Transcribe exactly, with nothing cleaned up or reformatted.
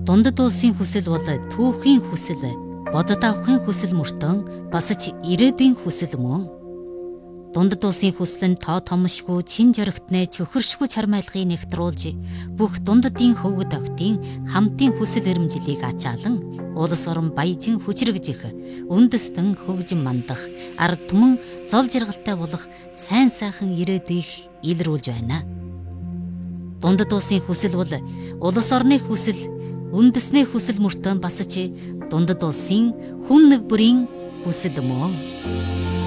Дундад улсын хүсэл бол түүхийн хүсэл, бодод авахын хүсэл мөртөө бас ч ирээдүйн хүсэл мөн. Дундад улсын хүсэл нь тоо томшгүй чин жоригтны чөхөршгүй чармайлгыг нэгтруулж бүх дундадын хөвгөд октын хамтын хүсэл эрмжлийг ачаалан улс орон баяжин хүчрэгжих, үндэстэн хөгжин мандах, ард түмэн зол жаргалтай болох сайн сайхан ирээдүйг илрүүлж байна. Дундад улсын хүсэл бол улс орны хүсэл, үндэсний хүсэл мөртөө бас ч дундад улсын хүн нэг бүрийн хүсэл мөн.